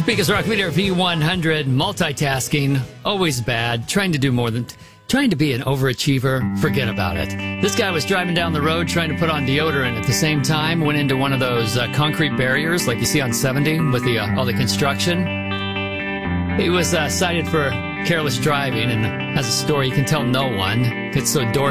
Topeka's Rock Leader V100, multitasking, always bad, trying to do more than... Trying to be an overachiever, forget about it. This guy was driving down the road trying to put on deodorant at the same time, went into one of those concrete barriers like you see on 70 with the all the construction. He was cited for careless driving and has a story he can tell no one. It's so dorky.